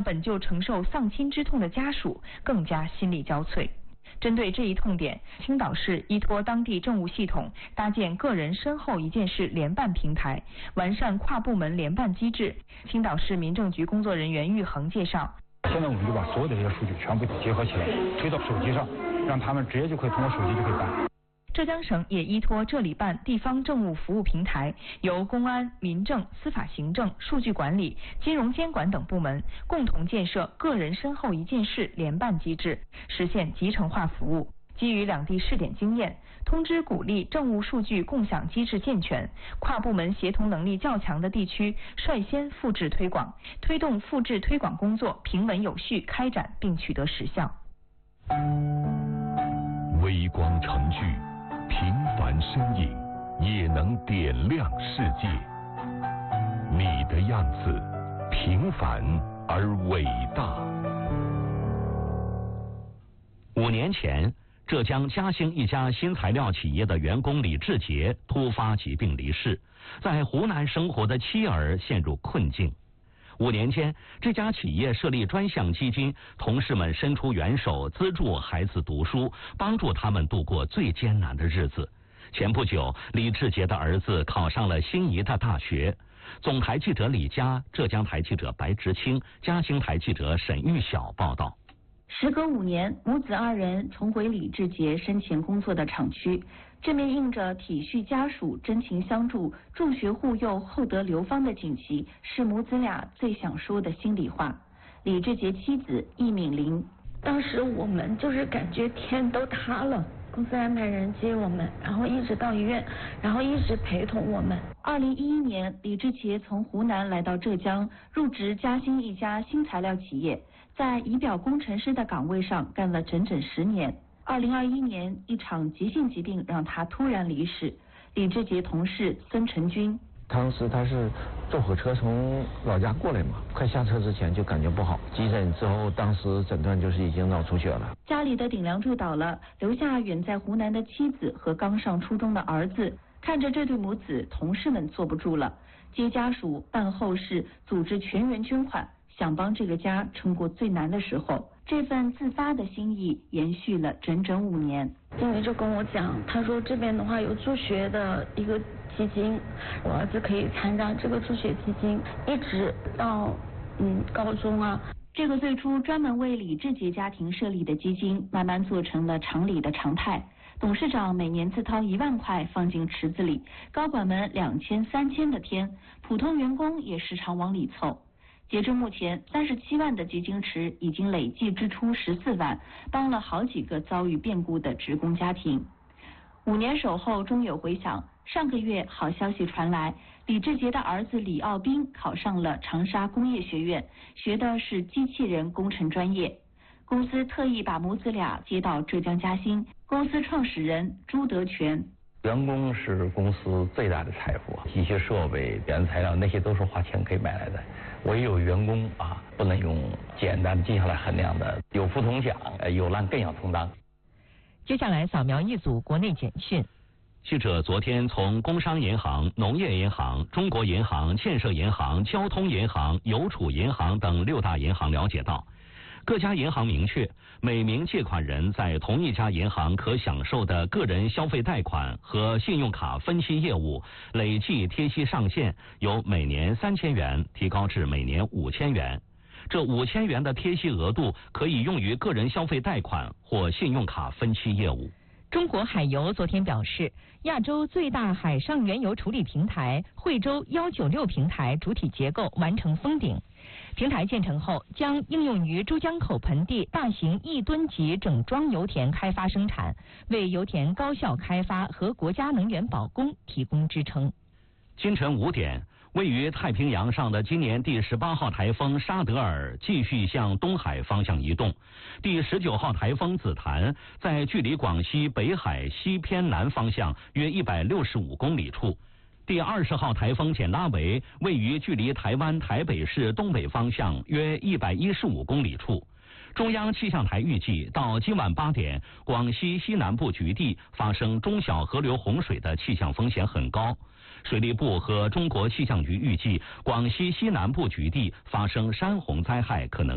本就承受丧亲之痛的家属更加心力交瘁。针对这一痛点，青岛市依托当地政务系统，搭建个人身后一件事联办平台，完善跨部门联办机制。青岛市民政局工作人员玉恒介绍， 现在我们就把所有的这些数据全部结合起来，推到手机上，让他们直接就可以通过手机就可以办。 浙江省也依托这里办地方政务服务平台，由公安、民政、司法行政、数据管理、金融监管等部门共同建设个人身后一件事联办机制，实现集成化服务。基于两地试点经验，通知鼓励政务数据共享机制健全，跨部门协同能力较强的地区率先复制推广，推动复制推广工作平稳有序开展并取得实效。 微光成炬，平凡身影也能点亮世界。你的样子，平凡而伟大。5年前，浙江嘉兴一家新材料企业的员工李志杰突发疾病离世，在湖南生活的妻儿陷入困境。5年间，这家企业设立专项基金，同事们伸出援手，资助孩子读书，帮助他们度过最艰难的日子。前不久，李志杰的儿子考上了心仪的大学。总台记者李佳、浙江台记者白直清、嘉兴台记者沈玉晓报道。 时隔5年，母子2人重回李志杰生前工作的厂区，这面印着体恤家属、真情相助、助学护幼、厚德流芳的锦旗，是母子俩最想说的心里话。李志杰妻子易敏玲， 当时我们就是感觉天都塌了，公司安排人接我们，然后一直到医院，然后一直陪同我们。 2011年，李志杰从湖南来到浙江，入职嘉兴一家新材料企业，在仪表工程师的岗位上干了整整10年。2021年，一场急性疾病让他突然离世。李志杰同事孙成军， 当时他是坐火车从老家过来嘛，快下车之前就感觉不好，急诊之后当时诊断就是已经脑出血了。 家里的顶梁柱倒了，留下远在湖南的妻子和刚上初中的儿子。看着这对母子，同事们坐不住了，接家属、办后事、组织全员捐款，想帮这个家撑过最难的时候。这份自发的心意延续了整整5年。 经理就跟我讲，他说这边的话有助学的一个基金，我儿子可以参加这个助学基金，一直到高中啊。 这个最初专门为李志杰家庭设立的基金，慢慢做成了厂里的常态。董事长每年自掏1万块放进池子里，高管们2000、3000的添，普通员工也时常往里凑。截至目前，37万的基金池已经累计支出14万，帮了好几个遭遇变故的职工家庭。5年守候终有回响，上个月好消息传来，李志杰的儿子李奥斌考上了长沙工业学院，学的是机器人工程专业。公司特意把母子俩接到浙江嘉兴，公司创始人朱德全。 员工是公司最大的财富，机械设备、原材料那些都是花钱可以买来的。唯有员工不能用简单记下来衡量的，有福同享，有难更要同当。 接下来扫描一组国内简讯。 记者昨天从工商银行、农业银行、中国银行、建设银行、交通银行、邮储银行等6大银行了解到，各家银行明确，每名借款人在同一家银行可享受的个人消费贷款和信用卡分期业务累计贴息上限由每年3000元提高至每年5000元。这5000元的贴息额度可以用于个人消费贷款或信用卡分期业务。 中国海油昨天表示，亚洲最大海上原油处理平台惠州196平台主体结构完成封顶。平台建成后，将应用于珠江口盆地大型1吨级整装油田开发生产，为油田高效开发和国家能源保供提供支撑。 清晨5点，位于太平洋上的今年第18号台风沙德尔继续向东海方向移动，第19号台风紫檀在距离广西北海西偏南方向约165公里处。第20号台风简拉维位于距离台湾台北市东北方向约115公里处。中央气象台预计，到今晚8点，广西西南部局地发生中小河流洪水的气象风险很高。水利部和中国气象局预计，广西西南部局地发生山洪灾害可能